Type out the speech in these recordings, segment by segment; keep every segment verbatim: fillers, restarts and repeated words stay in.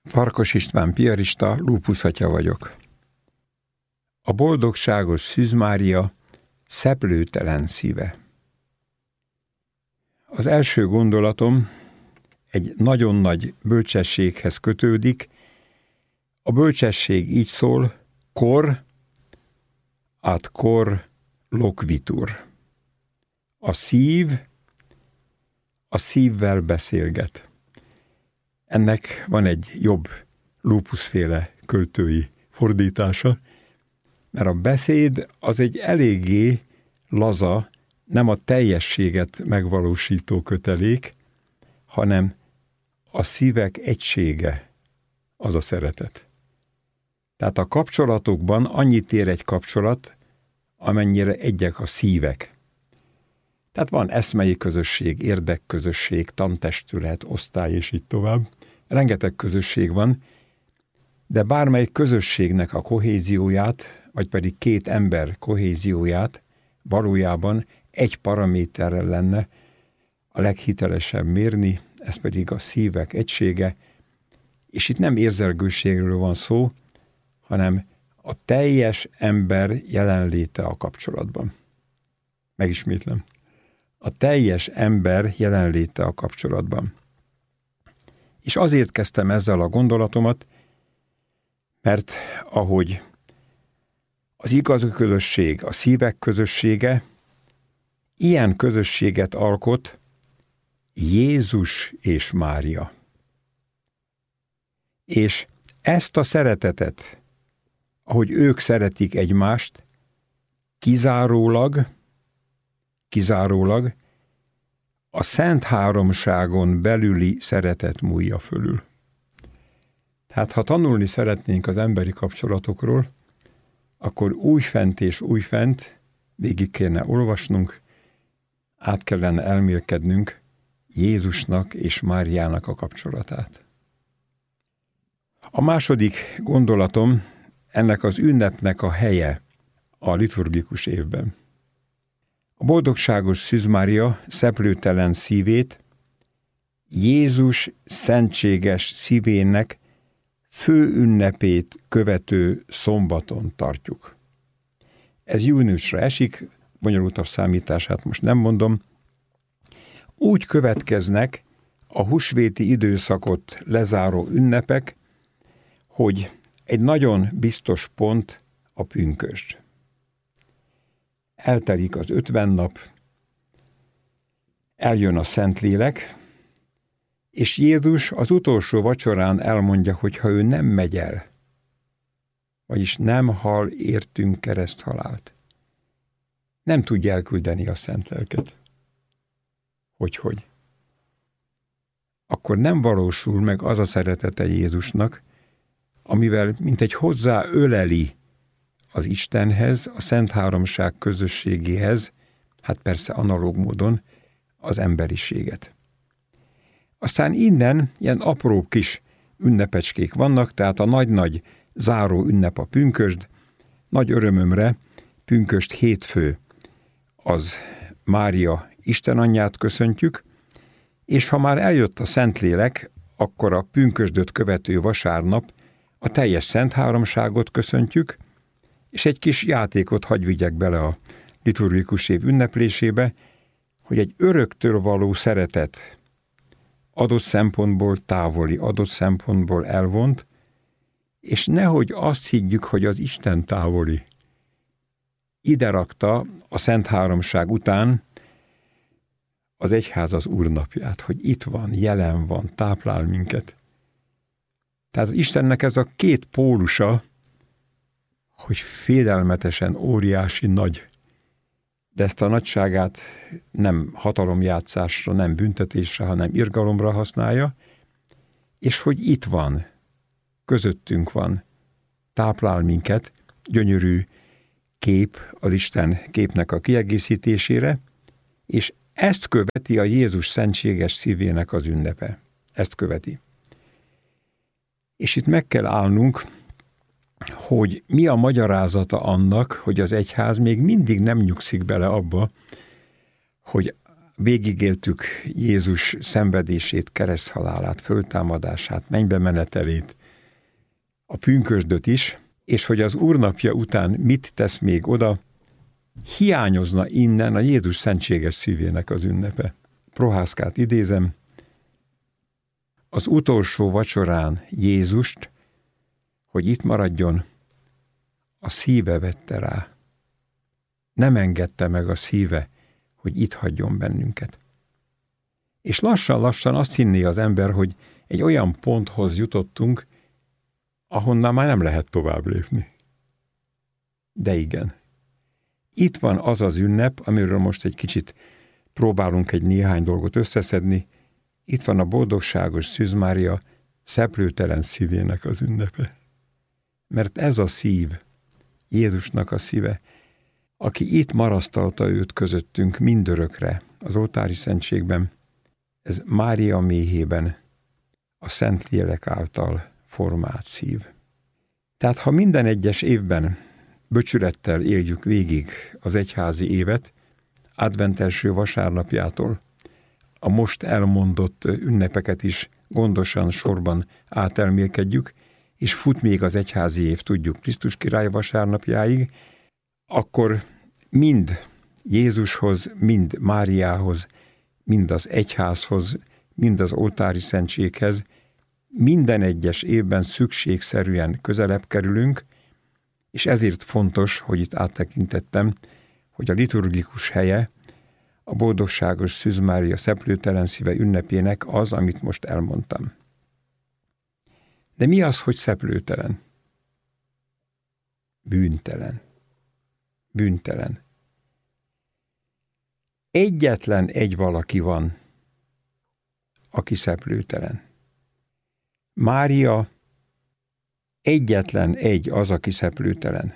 Farkas István piarista, lúpuszatya vagyok. A boldogságos Szűz Mária szeplőtelen szíve. Az első gondolatom egy nagyon nagy bölcsességhez kötődik. A bölcsesség így szól: cor ad cor loquitur. A szív a szívvel beszélget. Ennek van egy jobb lúpuszféle költői fordítása, mert a beszéd az egy eléggé laza, nem a teljességet megvalósító kötelék, hanem a szívek egysége az a szeretet. Tehát a kapcsolatokban annyit ér egy kapcsolat, amennyire egyek a szívek. Tehát van eszmei közösség, érdekközösség, tantestület, osztály és így tovább. Rengeteg közösség van, de bármelyik közösségnek a kohézióját, vagy pedig két ember kohézióját valójában egy paraméterrel lenne a leghitelesebb mérni, ez pedig a szívek egysége, és itt nem érzelgőségről van szó, hanem a teljes ember jelenléte a kapcsolatban. Megismétlem. A teljes ember jelenléte a kapcsolatban. És azért kezdtem ezzel a gondolatomat, mert ahogy az igazi közösség, a szívek közössége, ilyen közösséget alkot Jézus és Mária. És ezt a szeretetet, ahogy ők szeretik egymást, kizárólag, kizárólag a Szent Háromságon belüli szeretet múlja fölül. Tehát ha tanulni szeretnénk az emberi kapcsolatokról, akkor újfent és újfent végig kéne olvasnunk, át kellene elmélkednünk Jézusnak és Máriának a kapcsolatát. A második gondolatom ennek az ünnepnek a helye a liturgikus évben. A boldogságos Szűz Mária szeplőtelen szívét Jézus szentséges szívének fő ünnepét követő szombaton tartjuk. Ez júniusra esik, bonyolultabb számítását most nem mondom. Úgy következnek a húsvéti időszakot lezáró ünnepek, hogy egy nagyon biztos pont a pünkösd. Eltelik az ötven nap, eljön a Szentlélek, és Jézus az utolsó vacsorán elmondja, hogy ha ő nem megy el, vagyis nem hal értünk kereszthalált, nem tudja elküldeni a Szent Lelket. Hogyhogy? Akkor nem valósul meg az a szeretete Jézusnak, amivel mintegy hozzá öleli az Istenhez, a Szent Háromság közösségéhez, hát persze analóg módon az emberiséget. Aztán innen ilyen apró kis ünnepecskék vannak, tehát a nagy-nagy záró ünnep a pünkösd. Nagy örömömre pünkösd hétfő az Mária Istenanyját köszöntjük, és ha már eljött a Szentlélek, akkor a pünkösdöt követő vasárnap a teljes Szent Háromságot köszöntjük, és egy kis játékot hagy vigyek bele a liturgikus év ünneplésébe, hogy egy öröktől való szeretet adott szempontból távoli, adott szempontból elvont, és nehogy azt higgyük, hogy az Isten távoli. Ide rakta a Szent Háromság után az egyház az Úrnapját, hogy itt van, jelen van, táplál minket. Tehát az Istennek ez a két pólusa, hogy félelmetesen óriási nagy, de ezt a nagyságát nem hatalomjátszásra, nem büntetésre, hanem irgalomra használja, és hogy itt van, közöttünk van, táplál minket, gyönyörű kép az Isten képnek a kiegészítésére, és ezt követi a Jézus szentséges szívének az ünnepe. Ezt követi. És itt meg kell állnunk, hogy mi a magyarázata annak, hogy az egyház még mindig nem nyugszik bele abba, hogy végigéltük Jézus szenvedését, kereszthalálát, föltámadását, mennybe menetelét, a pünkösdöt is, és hogy az úrnapja után mit tesz még oda, hiányozna innen a Jézus szentséges szívének az ünnepe. Prohászkát idézem, az utolsó vacsorán Jézust, hogy itt maradjon, a szíve vette rá. Nem engedte meg a szíve, hogy itt hagyjon bennünket. És lassan-lassan azt hinné az ember, hogy egy olyan ponthoz jutottunk, ahonnan már nem lehet tovább lépni. De igen. Itt van az az ünnep, amiről most egy kicsit próbálunk egy néhány dolgot összeszedni. Itt van a boldogságos Szűz Mária szeplőtelen szívének az ünnepe. Mert ez a szív, Jézusnak a szíve, aki itt marasztalta őt közöttünk mindörökre az oltári szentségben, ez Mária méhében a Szentlélek által formált szív. Tehát ha minden egyes évben böcsülettel éljük végig az egyházi évet, advent első vasárnapjától a most elmondott ünnepeket is gondosan sorban átelmélkedjük, és fut még az egyházi év, tudjuk, Krisztus király vasárnapjáig, akkor mind Jézushoz, mind Máriához, mind az egyházhoz, mind az oltári szentséghez minden egyes évben szükségszerűen közelebb kerülünk, és ezért fontos, hogy itt áttekintettem, hogy a liturgikus helye a boldogságos Szűz Mária szeplőtelen szíve ünnepének az, amit most elmondtam. De mi az, hogy szeplőtelen? Bűntelen. Bűntelen. Egyetlen egy valaki van, aki szeplőtelen. Mária egyetlen egy az, aki szeplőtelen.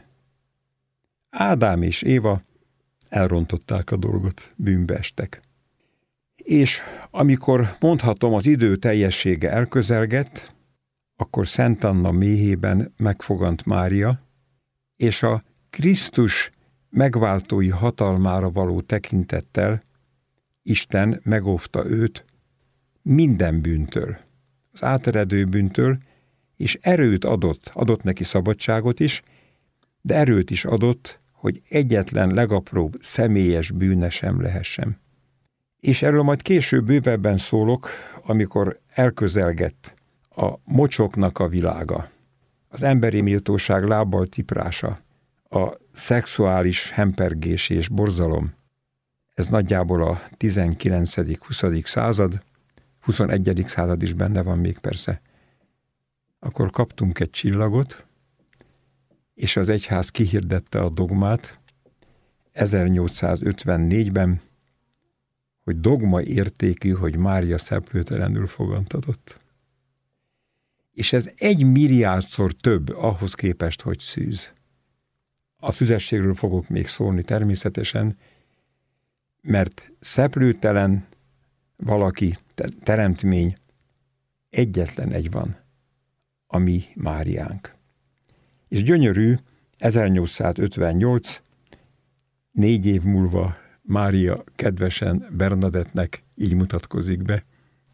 Ádám és Éva elrontották a dolgot, bűnbe estek. És amikor mondhatom, az idő teljessége elközelgett, akkor Szent Anna méhében megfogant Mária, és a Krisztus megváltói hatalmára való tekintettel Isten megóvta őt minden bűntől, az áteredő bűntől, és erőt adott, adott neki szabadságot is, de erőt is adott, hogy egyetlen legapróbb személyes bűne sem lehessen. És erről majd később bővebben szólok, amikor elközelgett a mocsoknak a világa, az emberi méltóság lábbal tiprása, a szexuális hempergés és borzalom. Ez nagyjából a tizenkilencedik-huszadik század, huszonegyedik század is benne van még persze. Akkor kaptunk egy csillagot, és az egyház kihirdette a dogmát ezernyolcszázötvennégyben, hogy dogma értékű, hogy Mária szeplőtelenül fogantatott. És ez egy milliárdszor több ahhoz képest, hogy szűz. A szüzességről fogok még szólni természetesen, mert szeplőtelen valaki, teremtmény egyetlen egy van, a mi Máriánk. És gyönyörű, ezernyolcszázötvennyolc, négy év múlva Mária kedvesen Bernadettnek így mutatkozik be.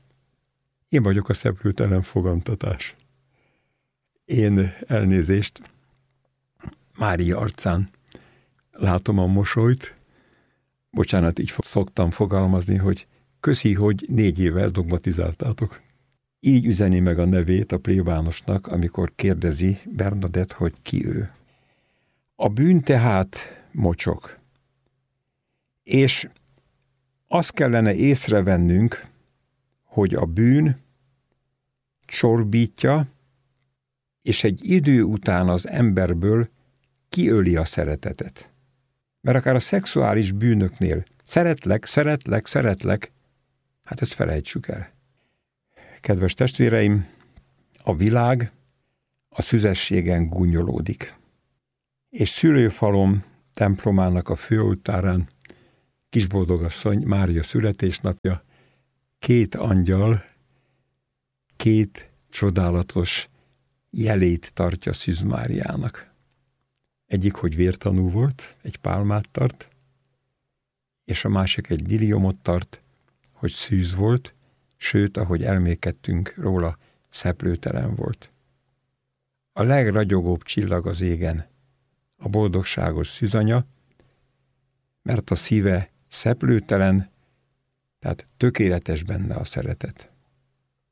Én vagyok a szeplőtelen fogantatás. Én elnézést, Mária arcán látom a mosolyt. Bocsánat, így szoktam fogalmazni, hogy köszi, hogy négy évvel dogmatizáltátok. Így üzeni meg a nevét a plébánosnak, amikor kérdezi Bernadett, hogy ki ő. A bűn tehát mocsok. És azt kellene észrevennünk, hogy a bűn csorbítja, és egy idő után az emberből kiöli a szeretetet. Mert akár a szexuális bűnöknél szeretlek, szeretlek, szeretlek, hát ezt felejtsük el. Kedves testvéreim, a világ a szüzességen gúnyolódik. És szülőfalom templomának a főoltárán Kisboldogasszony Mária születésnapja, két angyal, két csodálatos jelét tartja Szűz Máriának. Egyik, hogy vértanú volt, egy pálmát tart, és a másik egy liliomot tart, hogy szűz volt, sőt, ahogy elmékedtünk róla, szeplőtelen volt. a legragyogóbb csillag az égen, a boldogságos szűzanya, mert a szíve szeplőtelen, tehát tökéletes benne a szeretet.